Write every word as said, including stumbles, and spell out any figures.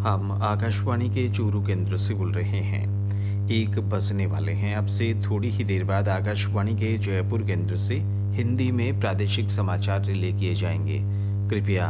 हम आकाशवाणी के चूरू केंद्र से बोल रहे हैं। एक बजने वाले हैं। अब से थोड़ी ही देर बाद आकाशवाणी के जयपुर केंद्र से हिंदी में प्रादेशिक समाचार रिले किए जाएंगे। कृपया